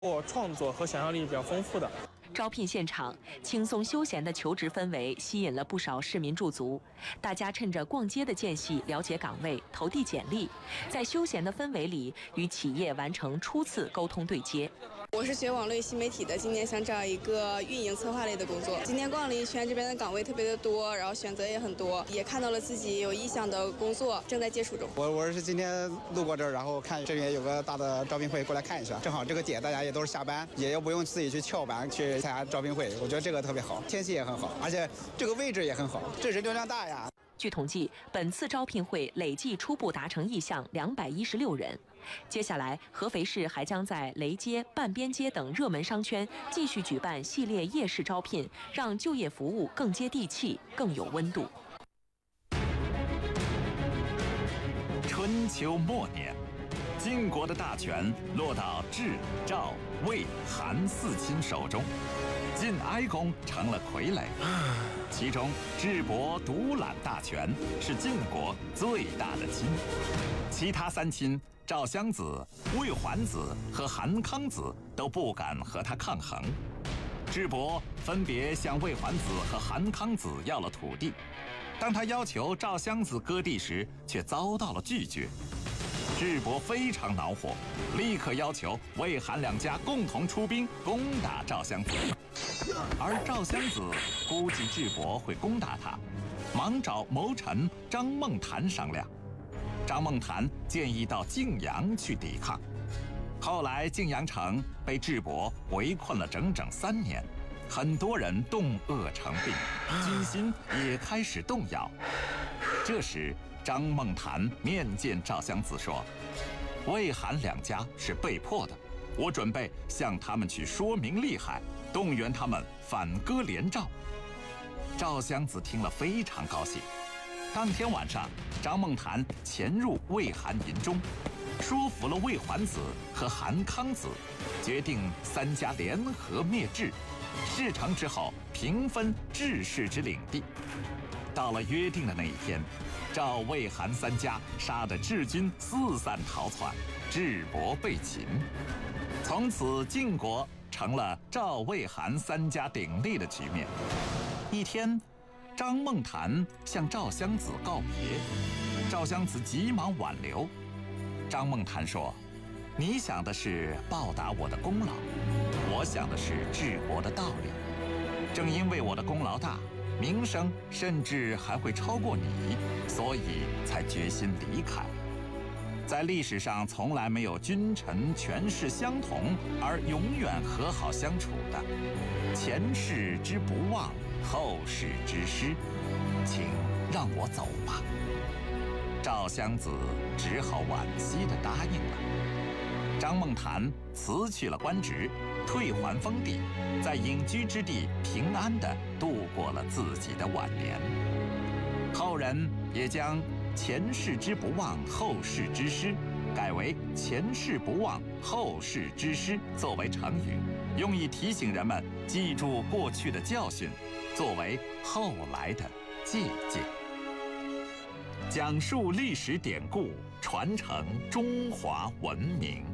创作和想象力比较丰富的。 招聘现场轻松休闲的求职氛围吸引了不少市民驻足，大家趁着逛街的间隙了解岗位、投递简历，在休闲的氛围里与企业完成初次沟通对接。 我是学网络与新媒体的，今年想找一个运营策划类的工作。今天逛了一圈，这边的岗位特别的多，然后选择也很多，也看到了自己有意向的工作，正在接触中。 我是今天路过这儿，然后看这边有个大的招聘会，过来看一下。正好这个点大家也都是下班，也不用自己去翘班去参加招聘会，我觉得这个特别好，天气也很好，而且这个位置也很好，这人流量大呀。 据统计，本次招聘会累计初步达成意向216人。接下来，合肥市还将在雷街、半边街等热门商圈继续举办系列夜市招聘，让就业服务更接地气、更有温度。 春秋末年，晋国的大权落到智、赵、魏、韩四亲手中，晋哀公成了傀儡。其中，智伯独揽大权，是晋国最大的亲。其他三亲赵襄子、魏桓子和韩康子都不敢和他抗衡。智伯分别向魏桓子和韩康子要了土地，当他要求赵襄子割地时，却遭到了拒绝。智伯非常恼火，立刻要求魏韩两家共同出兵攻打赵襄子。而赵襄子估计智伯会攻打他，忙找谋臣张孟谈商量。张孟谈建议到泾阳去抵抗。后来泾阳城被智伯围困了整整3年，很多人冻饿成病，军心也开始动摇。这时张孟谈面见赵襄子说：“魏韩两家是被迫的，我准备向他们去说明利害，动员他们反戈连赵。”赵襄子听了非常高兴。当天晚上，张孟谈潜入魏韩营中，说服了魏桓子和韩康子，决定3家联合灭智。事成之后，平分智氏之领地。到了约定的那一天，赵、魏、韩3家杀得智军四散逃窜，智伯被擒。从此，晋国成了赵、魏、韩3家鼎立的局面。一天，张孟谈向赵襄子告别，赵襄子急忙挽留。张孟谈说：“你想的是报答我的功劳，我想的是治国的道理。正因为我的功劳大，名声甚至还会超过你，所以才决心离开。在历史上，从来没有君臣权势相同而永远和好相处的。前世之不忘，后世之师，请让我走吧。”赵襄子只好惋惜地答应了。张孟谈辞去了官职，退还封地，在隐居之地平安地度过了自己的晚年。后人也将前世之不忘，后世之师改为前世不忘，后世之师作为成语，用以提醒人们记住过去的教训，作为后来的借鉴。讲述历史典故，传承中华文明。